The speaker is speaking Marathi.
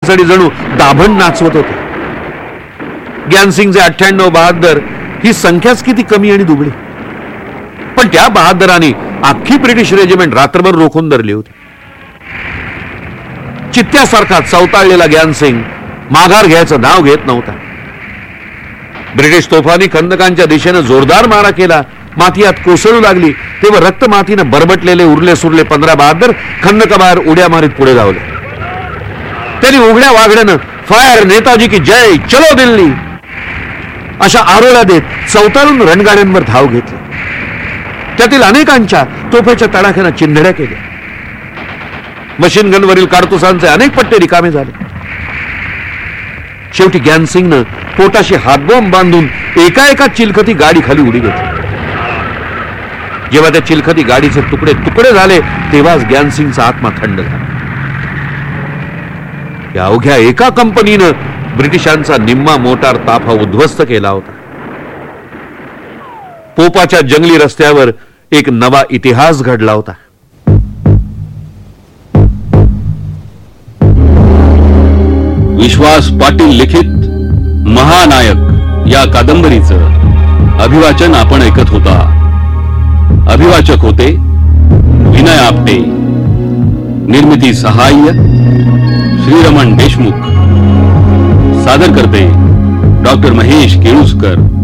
माणसडी जणू दाभण नाचवत होते. ग्यानसिंगचे 98-72 ही संख्याच किती कमी आणि दुबळी, पण त्या बहादरांनी अख्खी ब्रिटिश रेजिमेंट रात्रभर रोखून धरली होती. चित्त्यासारखा चवताळलेला ग्यानसिंग माघार घ्यायचं नाव घेत नव्हता. ब्रिटिश तोफांनी खंदकांच्या दिशेनं जोरदार मारा केला. माती आत कोसळू लागली तेव्हा रक्तमातीनं बरबटलेले उरले सुरले 15 बहादर खंदकाबाहेर उड्या मारीत पुढे धावले. त्यांनी उघड्या वाघड्यानं फायर नेताजी की जय, चलो दिल्ली अशा आरोळ्या देत चवताळून रणगाड्यांवर धाव घेतली. त्यातील अनेकांच्या तोफेच्या तडाख्यानं चिंधड्या केल्या. मशीन गनवरील कारतुसांचे अनेक पट्टे रिकामे झाले. शेवटी ग्यानसिंगनं पोटाशी हातबॉम्ब बांधून एका चिलखती गाडी खाली उडी घेतली. जेव्हा त्या चिलखती गाडीचे तुकडे तुकडे झाले तेव्हाच ग्यानसिंगचा आत्मा थंड झाला. या अवघ्या एका कंपनीनं ब्रिटिशांचा निम्मा मोटार ताफा उद्ध्वस्त केला होता. पोपाच्या जंगली रस्त्यावर एक नवा इतिहास घडला होता. विश्वास पाटील लिखित महानायक या कादंबरीचं अभिवाचन आपण ऐकत होता. अभिवाचक होते विनय आपटे. निर्मिती सहाय्य श्रीरमण देशमुख. सादर करते डॉक्टर महेश केळुसकर.